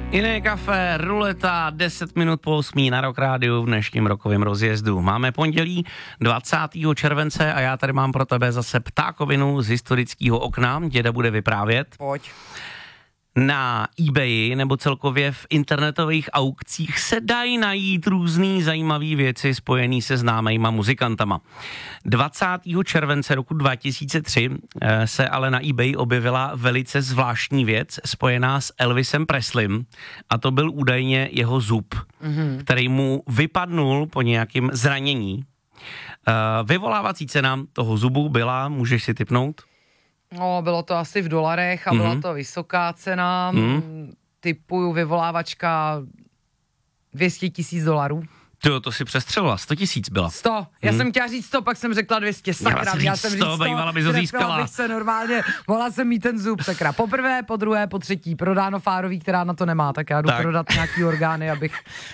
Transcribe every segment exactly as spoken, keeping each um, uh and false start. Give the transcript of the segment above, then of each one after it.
Jiné kafe, ruleta, deset minut po osmí na Rock Rádiu v dnešním rokovém rozjezdu. Máme pondělí dvacátého července a já tady mám pro tebe zase ptákovinu z historického okna. Děda bude vyprávět. Pojď. Na eBayi nebo celkově v internetových aukcích se dají najít různý zajímavé věci spojené se známejma muzikantama. dvacátého července roku dva tisíce tři se ale na eBay objevila velice zvláštní věc spojená s Elvisem Presleym a to byl údajně jeho zub, mm-hmm. který mu vypadnul po nějakém zranění. Vyvolávací cena toho zubu byla, můžeš si tipnout? No, bylo to asi v dolarech a mm-hmm. byla to vysoká cena, mm. typuju vyvolávačka dvě stě tisíc dolarů. To, to si přestřelila, sto tisíc byla. sto, já hmm. jsem chtěla říct sto, pak jsem řekla dvě stě, sakra, já jsem říct sto, bejvala bys ho získala. Bych se normálně, mohla jsem mít ten zub, sakra, po prvé, po druhé, po třetí, prodáno Fárový, která na to nemá, tak já jdu tak. prodat nějaký orgány, abych...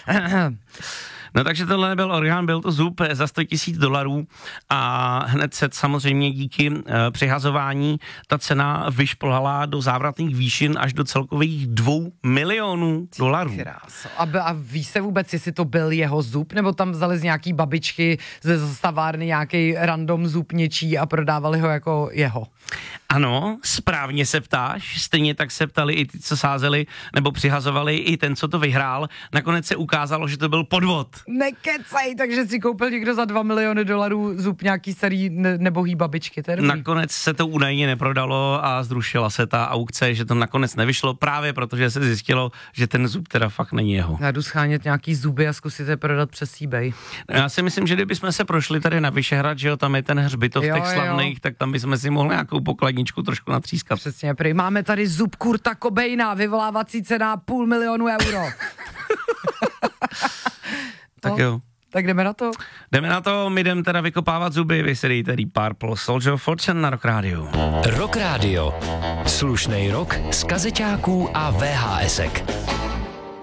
No takže tohle nebyl orgán, byl to zub za sto tisíc dolarů a hned se samozřejmě díky e, přihazování ta cena vyšplhala do závratných výšin až do celkových dvou milionů dolarů. A, a ví se vůbec, jestli to byl jeho zub, nebo tam vzali z nějaký babičky ze zastavárny nějaký random zub něčí a prodávali ho jako jeho? Ano, správně se ptáš, stejně tak se ptali i ty, co sázeli, nebo přihazovali i ten, co to vyhrál. Nakonec se ukázalo, že to byl podvod. Nekecej, takže si koupil někdo za dva miliony dolarů zub nějaký starý ne- nebohý babičky. To je dobrý. Nakonec se to údajně neprodalo a zrušila se ta aukce, že to nakonec nevyšlo právě protože se zjistilo, že ten zub teda fakt není jeho. Já jdu schánět nějaký zuby a zkusit je prodat přes eBay. Já si myslím, že kdybychom se prošli tady na Vyšehrad, že jo, tam je ten hřbitov jo, těch slavných, jo. tak tam bychom si mohli nějakou pokladničku trošku natřískat. Přesně, prý. Máme tady zub Kurta Cobaina, vyvolávací cena půl milionu euro. Tak jo. Tak jdeme na to. Jdeme na to, my jdeme teda vykopávat zuby, vy si dejte Deep Purple, Soldier of Fortune na Rock Radio. Rock Radio. Slušnej rock z kazeťáků a vé há esek.